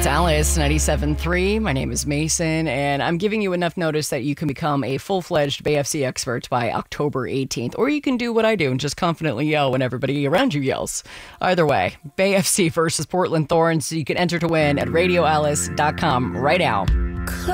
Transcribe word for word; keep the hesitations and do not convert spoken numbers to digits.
It's Alice, ninety-seven point three. My name is Mason, and I'm giving you enough notice that you can become a full-fledged Bay F C expert by October eighteenth. Or you can do what I do and just confidently yell when everybody around you yells. Either way, Bay F C versus Portland Thorns. You can enter to win at radio alice dot com right now.